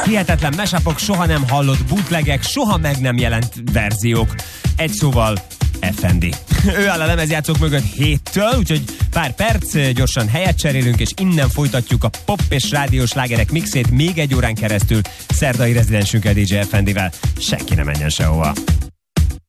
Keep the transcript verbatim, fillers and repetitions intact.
Hihetetlen mashup-ok, soha nem hallott bootlegek, soha meg nem jelent verziók. Egy szóval ef en dé. Ő áll a lemezjátszók mögött héttől, úgyhogy pár perc, gyorsan helyet cserélünk, és innen folytatjuk a pop és rádiós slágerek mixét még egy órán keresztül szerdai rezidensünkkel, dé dzsé ef en dé-vel. Senki ne menjen sehova.